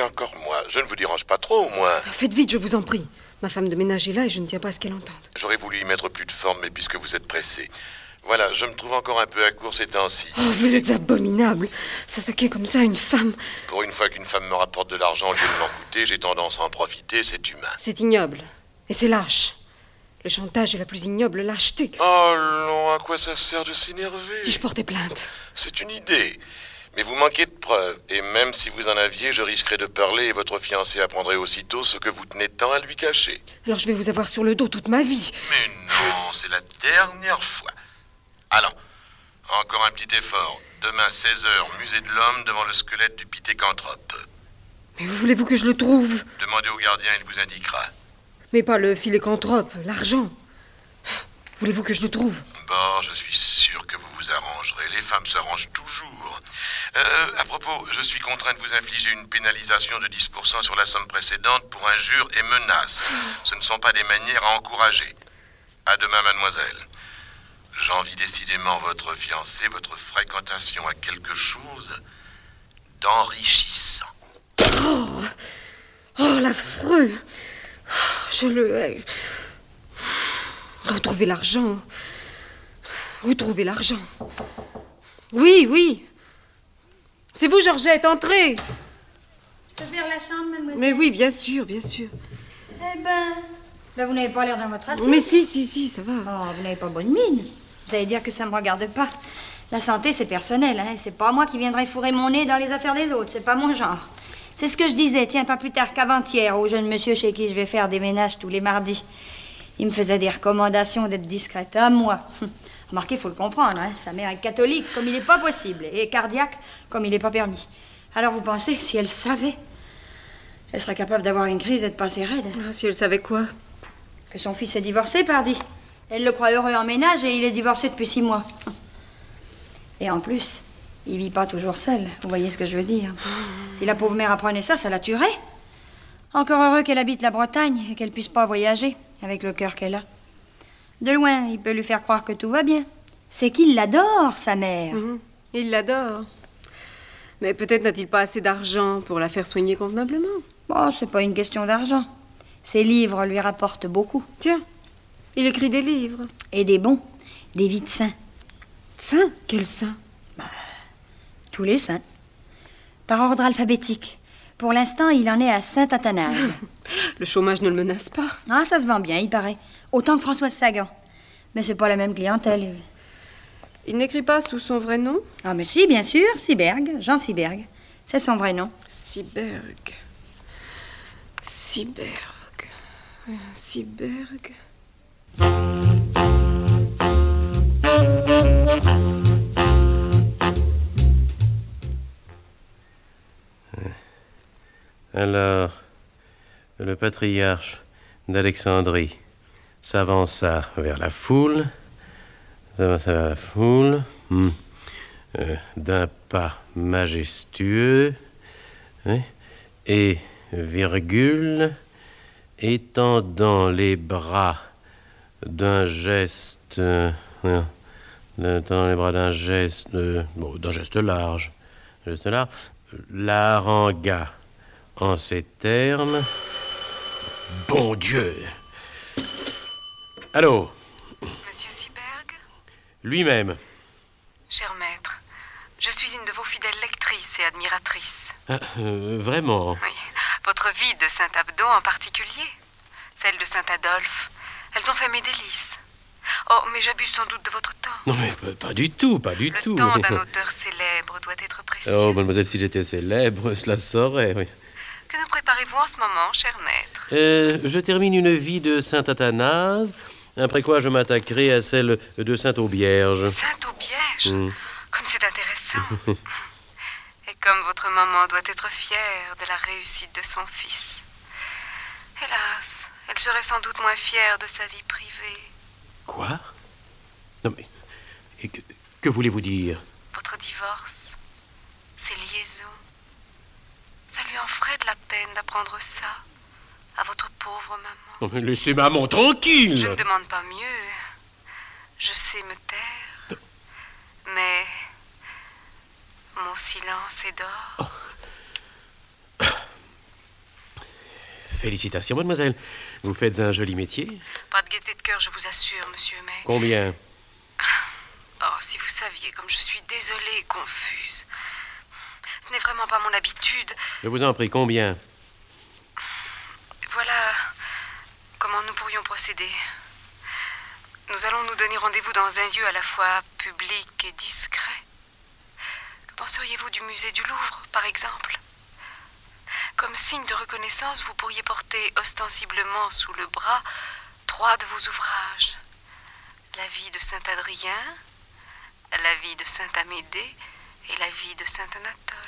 encore moi. Je ne vous dérange pas trop, au moins. Faites vite, je vous en prie. Ma femme de ménage est là et je ne tiens pas à ce qu'elle entende. J'aurais voulu y mettre plus de forme, mais puisque vous êtes pressé. Voilà, je me trouve encore un peu à court ces temps-ci. Oh, vous êtes abominable. S'attaquer comme ça à une femme. Pour une fois qu'une femme me rapporte de l'argent au lieu de m'en coûter, j'ai tendance à en profiter, c'est humain. C'est ignoble. Et c'est lâche. Le chantage est la plus ignoble lâcheté. Oh non, à quoi ça sert de s'énerver? Si je portais plainte. C'est une idée. Mais vous manquez de preuves. Et même si vous en aviez, je risquerais de parler et votre fiancé apprendrait aussitôt ce que vous tenez tant à lui cacher. Alors je vais vous avoir sur le dos toute ma vie. Mais non, c'est la dernière fois. Allons, encore un petit effort. Demain, 16h, musée de l'homme devant le squelette du pithécanthrope. Mais voulez-vous que je le trouve? Demandez au gardien, il vous indiquera. Mais pas le philécanthrope, l'argent. Voulez-vous que je le trouve? Bon, je suis sûr que vous vous arrangerez. Les femmes s'arrangent toujours. À propos, je suis contraint de vous infliger une pénalisation de 10% sur la somme précédente pour injures et menaces. Ce ne sont pas des manières à encourager. À demain, mademoiselle. J'envie décidément votre fiancé. Votre fréquentation a quelque chose d'enrichissant. Oh, l'affreux! Je le hais. Retrouvez l'argent. Retrouvez l'argent. Oui, oui. C'est vous, Georgette, entrez. Je peux faire la chambre, mademoiselle? Mais oui, bien sûr, bien sûr. Eh ben, vous n'avez pas l'air dans votre assiette. Mais si, ça va. Oh, vous n'avez pas bonne mine. Vous allez dire que ça me regarde pas. La santé, c'est personnel, hein. C'est pas moi qui viendrai fourrer mon nez dans les affaires des autres. C'est pas mon genre. C'est ce que je disais, tiens, pas plus tard qu'avant-hier, au jeune monsieur chez qui je vais faire des ménages tous les mardis. Il me faisait des recommandations d'être discrète. À moi. Remarquez, faut le comprendre, hein. Sa mère est catholique, comme il n'est pas possible, et cardiaque, comme il n'est pas permis. Alors vous pensez, si elle savait, elle serait capable d'avoir une crise et de passer raide. Ah, si elle savait quoi? Que son fils est divorcé, pardi. Elle le croit heureux en ménage et il est divorcé depuis 6 mois. Et en plus, il vit pas toujours seul. Vous voyez ce que je veux dire? Si la pauvre mère apprenait ça, ça la tuerait. Encore heureux qu'elle habite la Bretagne et qu'elle puisse pas voyager avec le cœur qu'elle a. De loin, il peut lui faire croire que tout va bien. C'est qu'il l'adore, sa mère. Il l'adore. Mais peut-être n'a-t-il pas assez d'argent pour la faire soigner convenablement. Bon, c'est pas une question d'argent. Ses livres lui rapportent beaucoup. Tiens, il écrit des livres. Et des bons, des vies de saints. Saints? Quels saints? Tous les saints. Par ordre alphabétique. Pour l'instant, il en est à Saint Athanase. Le chômage ne le menace pas. Ah, ça se vend bien, il paraît. Autant que Françoise Sagan. Mais c'est pas la même clientèle. Il n'écrit pas sous son vrai nom? Ah, mais si, bien sûr. Cyberg, Jean Cyberg. C'est son vrai nom. Cyberg. Alors, le patriarche d'Alexandrie s'avança vers la foule, d'un pas majestueux, hein, et, virgule, étendant les bras d'un geste, d'un geste large, la harangua en ces termes. Bon Dieu! Allô? Monsieur Cyberg? Lui-même. Cher maître, je suis une de vos fidèles lectrices et admiratrices. Vraiment? Oui, votre vie de Saint-Abdon en particulier, celle de Saint-Adolphe, elles ont fait mes délices. Oh, mais j'abuse sans doute de votre temps. Non, mais pas du tout. Le temps d'un auteur célèbre doit être précieux. Oh, mademoiselle, si j'étais célèbre, cela se saurait, oui. Que nous préparez-vous en ce moment, cher maître? Je termine une vie de Saint Athanase, après quoi je m'attaquerai à celle de Saint-Aubierge. Saint-Aubierge? Comme c'est intéressant. Et comme votre maman doit être fière de la réussite de son fils. Hélas, elle serait sans doute moins fière de sa vie privée. Quoi? Non mais... Que voulez-vous dire? Votre divorce, ses liaisons. Ça lui en ferait de la peine d'apprendre ça à votre pauvre maman. Non mais laissez maman tranquille! Je ne demande pas mieux. Je sais me taire. Mais mon silence est d'or. Félicitations, mademoiselle. Vous faites un joli métier. Pas de gaieté de cœur, je vous assure, monsieur, mais... Combien? Oh, si vous saviez comme je suis désolée et confuse. Ce n'est vraiment pas mon habitude. Je vous en prie, combien? Voilà comment nous pourrions procéder. Nous allons nous donner rendez-vous dans un lieu à la fois public et discret. Que penseriez-vous du musée du Louvre, par exemple? Comme signe de reconnaissance, vous pourriez porter ostensiblement sous le bras 3 de vos ouvrages. La vie de saint Adrien, la vie de saint Amédée et la vie de saint Anatole.